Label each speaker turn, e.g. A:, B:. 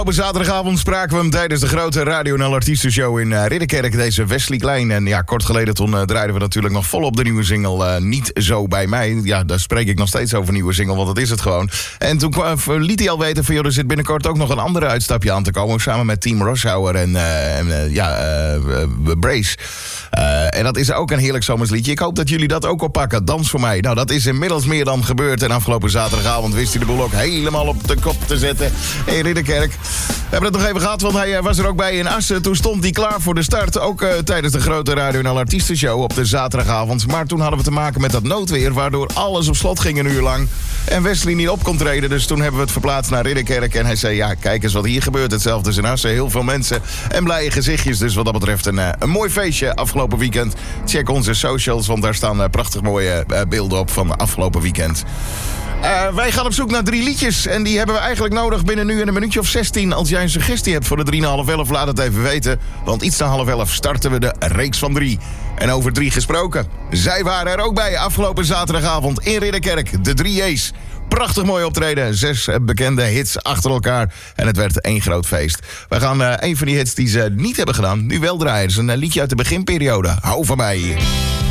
A: Op zaterdagavond spraken we hem tijdens de grote Radio NL Artiestenshow in Ridderkerk, deze Wesley Klein. En ja, kort geleden toen draaiden we natuurlijk nog volop de nieuwe single Niet Zo Bij Mij. Ja, daar spreek ik nog steeds over nieuwe single, want dat is het gewoon. En toen liet hij al weten van, joh, er zit binnenkort ook nog een andere uitstapje aan te komen. Samen met Team Roshauer en Brace. En dat is ook een heerlijk zomersliedje. Ik hoop dat jullie dat ook oppakken. Dans voor mij. Nou, dat is inmiddels meer dan gebeurd. En afgelopen zaterdagavond wist hij de boel ook helemaal op de kop te zetten in Ridderkerk. We hebben het nog even gehad, want hij was er ook bij in Assen. Toen stond hij klaar voor de start. Ook tijdens de grote Radio NL Artiestenshow op de zaterdagavond. Maar toen hadden we te maken met dat noodweer, waardoor alles op slot ging een uur lang. En Wesley niet op kon treden. Dus toen hebben we het verplaatst naar Ridderkerk. En hij zei, ja, kijk eens wat hier gebeurt. Hetzelfde is in Assen. Heel veel mensen en blije gezichtjes. Dus wat dat betreft een mooi feestje afgelopen weekend. Check onze socials, want daar staan prachtig mooie beelden op van afgelopen weekend. Wij gaan op zoek naar 3 liedjes. En die hebben we eigenlijk nodig binnen nu een minuutje of 16. Als jij een suggestie hebt voor de 3,5-11, laat het even weten. Want iets na 10:30 starten we de reeks van 3. En over 3 gesproken. Zij waren er ook bij afgelopen zaterdagavond in Ridderkerk. De 3 J's. Prachtig mooi optreden. 6 bekende hits achter elkaar. En het werd 1 groot feest. We gaan een van die hits die ze niet hebben gedaan nu wel draaien. Het is een liedje uit de beginperiode. Hou van mij.